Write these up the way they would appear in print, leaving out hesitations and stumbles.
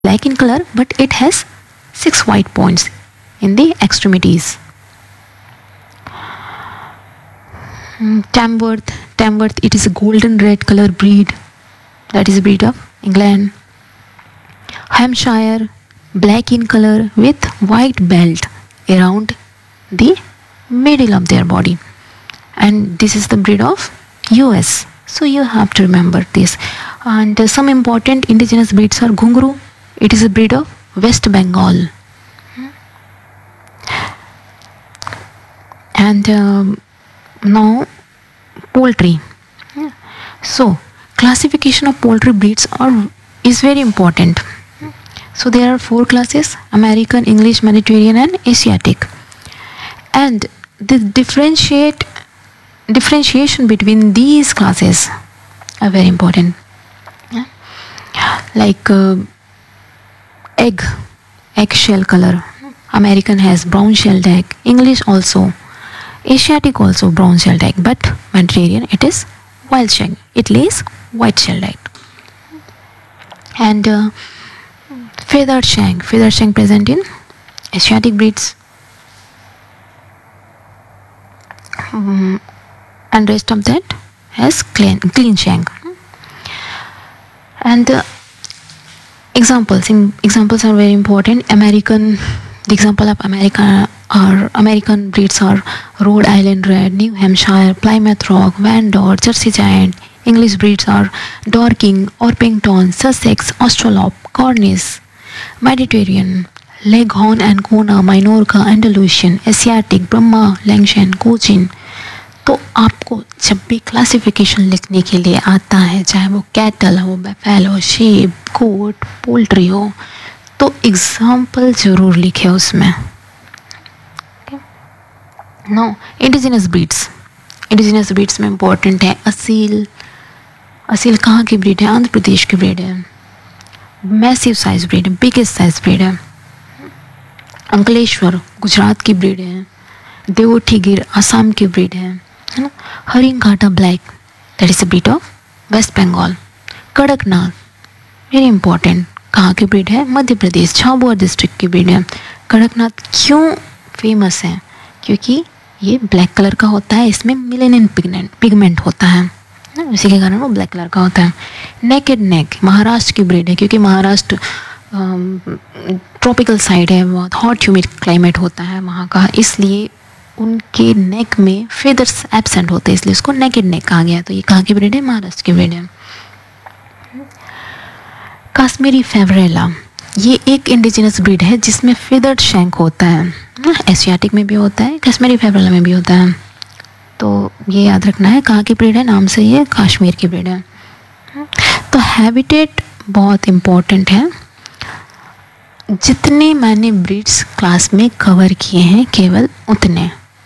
black in color, but it has 6 white points in the extremities. Tamworth, it is a golden red color breed. That is a breed of England. Hampshire, black in color with white belt around the middle of their body, and this is the breed of US. So you have to remember this. And some important indigenous breeds are Ghungru. It is a breed of West Bengal. And now poultry. So classification of poultry breeds is very important. So there are 4 classes: American, English, Mediterranean and Asiatic. And the differentiation between these classes are very important. Like egg shell color. American has brown shelled egg. English also. Asiatic also brown shelled egg. But Mediterranean, it is wild shell. It lays white shelled egg. And feathered shank present in Asiatic breeds. And rest of that has clean shank. And examples are very important. The example of American breeds are Rhode Island Red, New Hampshire, Plymouth Rock, Van Dort, Jersey Giant. English breeds are Dorking, Orpington, Sussex, Australorp, Cornish. Mediterranean, Leghorn and Kona, Minorca, Andalusian. Asiatic, Brahma, Langshan, Cochin. तो आपको जब भी classification लिखने के लिए आता है, चाहे वो कैटल हो, बफेलो, शेप, गोट, पोल्ट्री हो, तो एग्जाम्पल जरूर लिखे उसमें. नो इंडिजिनस ब्रीड्स में इम्पोर्टेंट है असील कहाँ की ब्रीड है? आंध्र प्रदेश की ब्रीड है. मैसिव साइज ब्रीड है, बिगेस्ट साइज ब्रीड है. अंकलेश्वर गुजरात की ब्रीड है. देवोठी गिर आसाम की ब्रीड है ना. हरिंगघाटा black, that is a breed of waste Bengal. Kadaknath very important, कहाँ की ब्रीड है? मध्य प्रदेश, झाबुआ डिस्ट्रिक्ट की ब्रीड है. कड़कनाथ क्यों फेमस है? क्योंकि ये ब्लैक कलर का होता है, इसमें मिलेनियन पिगमेंट होता है, इसी के कारण वो ब्लैक कलर का होता है. नेकेड नेक महाराष्ट्र की ब्रीड है, क्योंकि महाराष्ट्र ट्रॉपिकल साइड है, बहुत हॉट ह्यूमिड क्लाइमेट होता है वहाँ का, इसलिए उनके नेक में फेदर्स एब्सेंट होते हैं, इसलिए उसको नेकेड नेक कहा गया. तो ये कहाँ की ब्रीड है? महाराष्ट्र की ब्रीड है. कश्मीरी फेवरेला, ये एक इंडिजिनस ब्रीड है जिसमें फेदर्ड शैंक होता है. एशियाटिक में भी होता है, कश्मीरी फेवरेला में भी होता है. तो ये याद रखना है कहाँ की ब्रीड है, नाम से ये कश्मीर की ब्रीड है. तो हैबिटेट बहुत इम्पोर्टेंट है. जितने मैंने ब्रीड्स क्लास में कवर किए हैं केवल उतने.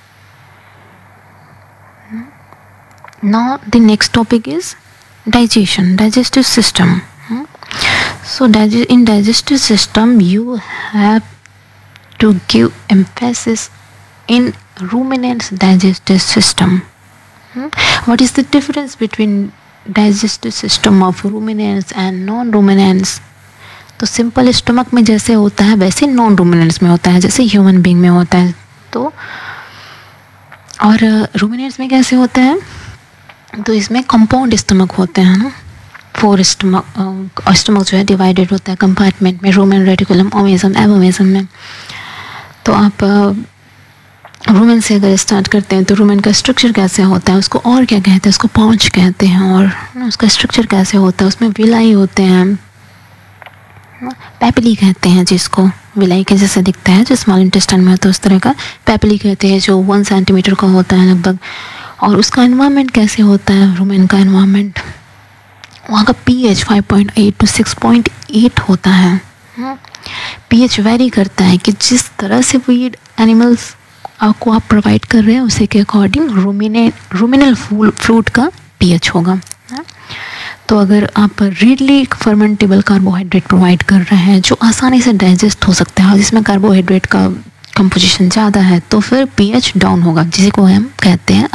Now the next topic is digestive system. So in digestive system you have to give emphasis in ruminants digestive system. What is the difference between digestive system of ruminants and non-ruminants? तो simple stomach में जैसे होता है वैसे non ruminants में होता है, जैसे ह्यूमन बीइंग में होता है. तो और रूमिनेंट्स में कैसे होता है? तो इसमें कंपाउंड स्टमक होते हैं ना. 4 स्टमक जो है डिवाइडेड होता है कंपार्टमेंट में, रूमेन, रेटिकुलम, ओमेसम, एबोमेसम में. तो आप रूमेन से अगर स्टार्ट करते हैं तो रूमेन का स्ट्रक्चर कैसे होता है, उसको और क्या कहते हैं? उसको पाउच कहते हैं. और उसका स्ट्रक्चर कैसे होता है? उसमें विलाई होते हैं, पैपिली कहते हैं जिसको, विलाई के जैसे दिखता है जो स्मॉल इंटेस्टाइन में होता है उस तरह का पैपिली कहते हैं, जो 1 सेंटीमीटर का होता है लगभग. और उसका एनवायरनमेंट कैसे होता है? रूमेन का एनवायरनमेंट, वहाँ का pH 5.8 to 6.8 होता है. pH वेरी करता है कि जिस तरह से फीड एनिमल्स आपको आप प्रोवाइड कर रहे हैं उसी के अकॉर्डिंग रूमिनल फ्रूट का pH होगा. तो अगर आप रीडली फर्मेंटेबल कार्बोहाइड्रेट प्रोवाइड कर रहे हैं जो आसानी से डाइजेस्ट हो सकता है और जिसमें कार्बोहाइड्रेट का कंपोजिशन ज़्यादा है, तो फिर pH डाउन होगा, जिसे को हम कहते हैं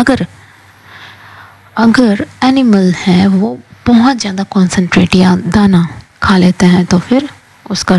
अगर एनिमल है वो बहुत ज़्यादा कॉन्सेंट्रेट या दाना खा लेता है तो फिर उसका